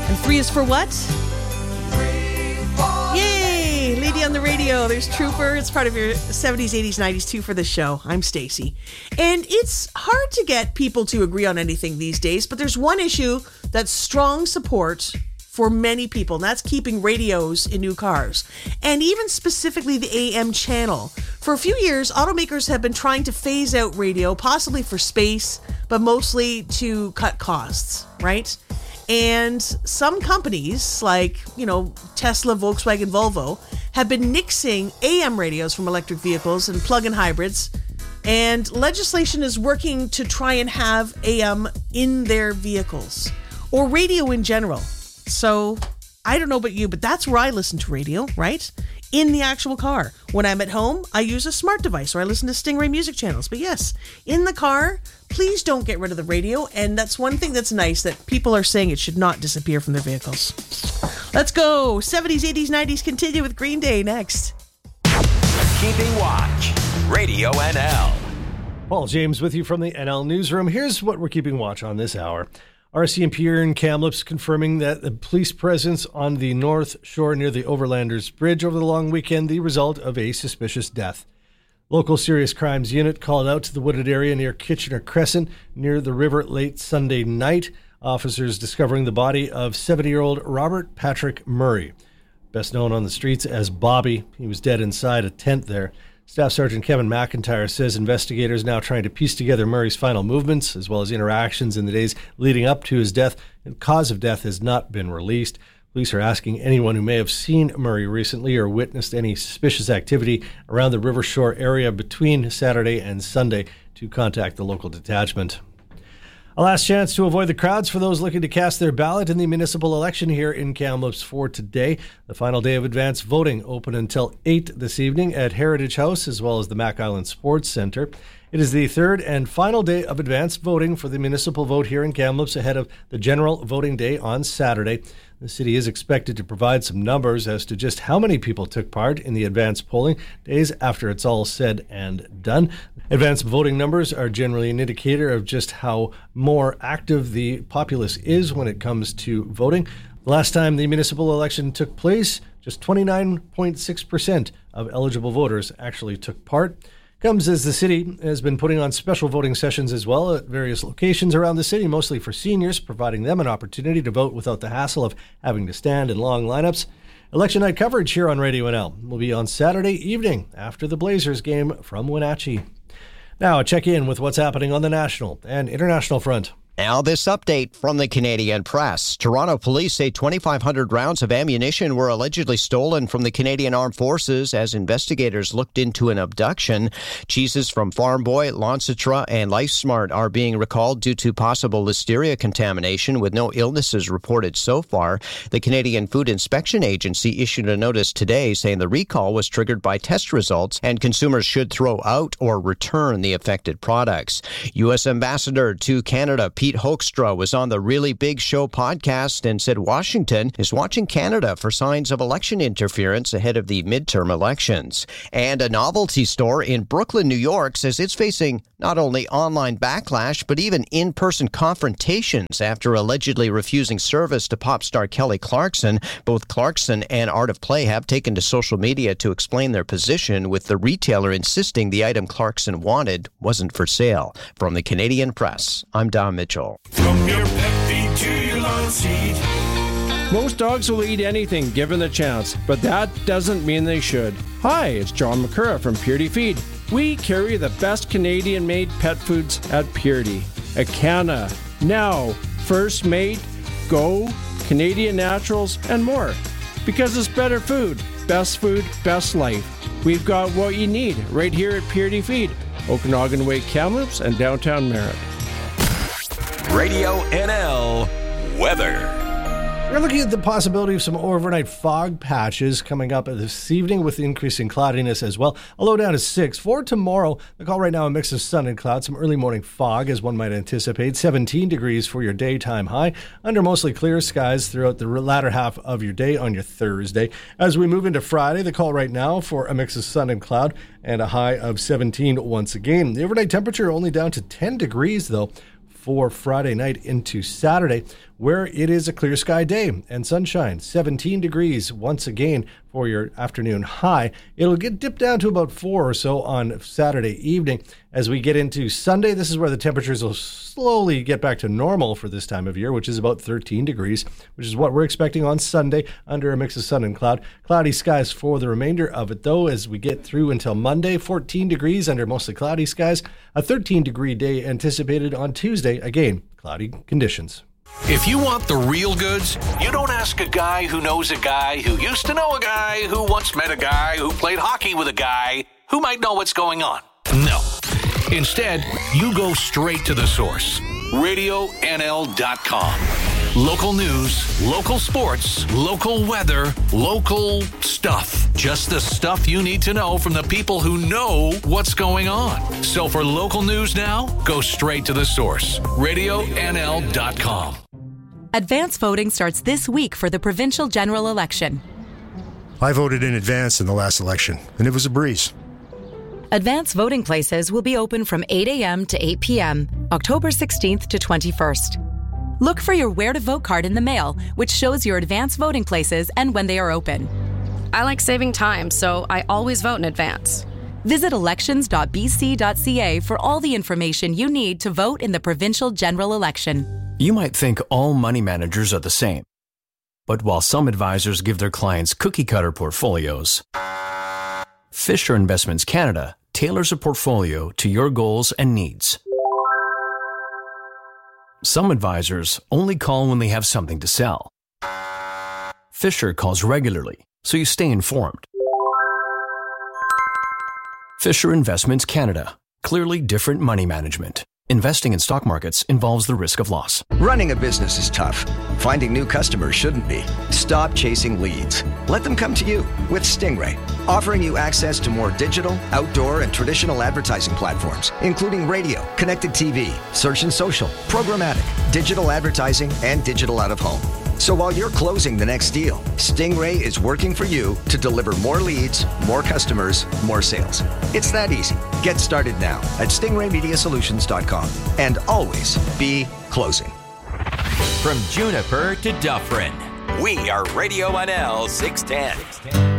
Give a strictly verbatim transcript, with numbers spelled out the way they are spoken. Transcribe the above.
And three is for what? Yay! Lady on the Radio. There's Trooper. It's part of your seventies, eighties, nineties too for the show. I'm Stacey. And it's hard to get people to agree on anything these days, but there's one issue that's strong support for many people, and that's keeping radios in new cars, and even specifically the A M channel. For a few years, automakers have been trying to phase out radio, possibly for space, but mostly to cut costs, right? And some companies, like, you know, Tesla, Volkswagen, Volvo, have been nixing A M radios from electric vehicles and plug-in hybrids, and legislation is working to try and have A M in their vehicles, or radio in general. So, I don't know about you, but that's where I listen to radio, right? In the actual car. When I'm at home, I use a smart device, or I listen to Stingray music channels. But yes, in the car, please don't get rid of the radio. And that's one thing that's nice, that people are saying it should not disappear from their vehicles. Let's go. seventies, eighties, nineties continue with Green Day next. Keeping Watch. Radio N L. Paul James with you from the N L Newsroom. Here's what we're keeping watch on this hour. R C M P here in Kamloops confirming that the police presence on the North Shore near the Overlanders Bridge over the long weekend, the result of a suspicious death. Local Serious Crimes Unit called out to the wooded area near Kitchener Crescent near the river late Sunday night. Officers discovering the body of seventy-year-old Robert Patrick Murray, best known on the streets as Bobby. He was dead inside a tent there. Staff Sergeant Kevin McIntyre says investigators now trying to piece together Murray's final movements as well as interactions in the days leading up to his death, and cause of death has not been released. Police are asking anyone who may have seen Murray recently or witnessed any suspicious activity around the River Shore area between Saturday and Sunday to contact the local detachment. A last chance to avoid the crowds for those looking to cast their ballot in the municipal election here in Kamloops for today. The final day of advance voting open until eight this evening at Heritage House as well as the Mac Island Sports Centre. It is the third and final day of advance voting for the municipal vote here in Kamloops ahead of the general voting day on Saturday. The city is expected to provide some numbers as to just how many people took part in the advance polling days after it's all said and done. Advance voting numbers are generally an indicator of just how more active the populace is when it comes to voting. The last time the municipal election took place, just twenty-nine point six percent of eligible voters actually took part. Comes as the city has been putting on special voting sessions as well at various locations around the city, mostly for seniors, providing them an opportunity to vote without the hassle of having to stand in long lineups. Election night coverage here on Radio N L will be on Saturday evening after the Blazers game from Wenatchee. Now, a check-in with what's happening on the national and international front. Now, this update from the Canadian Press. Toronto police say twenty-five hundred rounds of ammunition were allegedly stolen from the Canadian Armed Forces as investigators looked into an abduction. Cheeses from Farm Boy, Lancitra, and LifeSmart are being recalled due to possible listeria contamination, with no illnesses reported so far. The Canadian Food Inspection Agency issued a notice today saying the recall was triggered by test results and consumers should throw out or return the affected products. U S Ambassador to Canada, Pete Hoekstra, was on the Really Big Show podcast and said Washington is watching Canada for signs of election interference ahead of the midterm elections. And a novelty store in Brooklyn, New York, says it's facing not only online backlash, but even in-person confrontations after allegedly refusing service to pop star Kelly Clarkson. Both Clarkson and Art of Play have taken to social media to explain their position, with the retailer insisting the item Clarkson wanted wasn't for sale. From the Canadian Press, I'm Don Mitchell. From your pet feed to your lawn seat. Most dogs will eat anything given the chance, but that doesn't mean they should. Hi, it's John McCurra from Purity Feed. We carry the best Canadian-made pet foods at Purity. Acana, Now, First Mate, Go, Canadian Naturals, and more. Because it's better food, best food, best life. We've got what you need right here at Purity Feed, Okanagan Way, Kamloops, and downtown Merritt. Radio N L weather. We're looking at the possibility of some overnight fog patches coming up this evening with increasing cloudiness as well. A low down to six. For tomorrow, the call right now a mix of sun and clouds, some early morning fog as one might anticipate. seventeen degrees for your daytime high, under mostly clear skies throughout the latter half of your day on your Thursday. As we move into Friday, the call right now for a mix of sun and cloud and a high of seventeen once again. The overnight temperature only down to ten degrees though for Friday night into Saturday. where it is a clear sky day and sunshine. seventeen degrees once again for your afternoon high. It'll get dipped down to about four or so on Saturday evening. As we get into Sunday, this is where the temperatures will slowly get back to normal for this time of year, which is about thirteen degrees, which is what we're expecting on Sunday under a mix of sun and cloud. Cloudy skies for the remainder of it, though, as we get through until Monday. fourteen degrees under mostly cloudy skies. A thirteen degree day anticipated on Tuesday. Again, cloudy conditions. If you want the real goods, you don't ask a guy who knows a guy who used to know a guy who once met a guy who played hockey with a guy who might know what's going on. No. Instead, you go straight to the source. radio N L dot com. Local news, local sports, local weather, local stuff. Just the stuff you need to know from the people who know what's going on. So for local news now, go straight to the source. radio N L dot com. Advance voting starts this week for the provincial general election. I voted in advance in the last election, and it was a breeze. Advance voting places will be open from eight a.m. to eight p.m., October sixteenth to twenty-first. Look for your Where to Vote card in the mail, which shows your advance voting places and when they are open. I like saving time, so I always vote in advance. Visit elections dot b c dot c a for all the information you need to vote in the provincial general election. You might think all money managers are the same. But while some advisors give their clients cookie-cutter portfolios, Fisher Investments Canada tailors a portfolio to your goals and needs. Some advisors only call when they have something to sell. Fisher calls regularly, so you stay informed. Fisher Investments Canada. Clearly different money management. Investing in stock markets involves the risk of loss. Running a business is tough. Finding new customers shouldn't be. Stop chasing leads. Let them come to you with Stingray, offering you access to more digital, outdoor, and traditional advertising platforms, including radio, connected T V, search and social, programmatic, digital advertising, and digital out-of-home. So while you're closing the next deal, Stingray is working for you to deliver more leads, more customers, more sales. It's that easy. Get started now at stingray media solutions dot com and always be closing. From Juniper to Dufferin, we are Radio N L six ten.